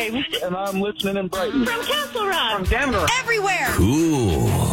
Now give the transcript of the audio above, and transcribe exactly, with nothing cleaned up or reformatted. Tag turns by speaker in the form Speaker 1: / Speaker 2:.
Speaker 1: James, and I'm listening in Brighton.
Speaker 2: From Castle Rock.
Speaker 1: From Denver.
Speaker 2: Everywhere.
Speaker 3: Cool.